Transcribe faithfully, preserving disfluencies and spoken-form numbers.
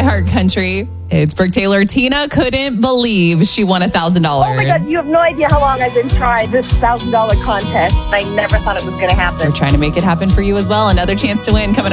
iHeart Country. It's Brooke Taylor. Tina couldn't believe she won one thousand dollars. Oh my God, you have no idea how long I've been trying this one thousand dollars contest. I never thought it was going to happen. We're trying to make it happen for you as well. Another chance to win coming up.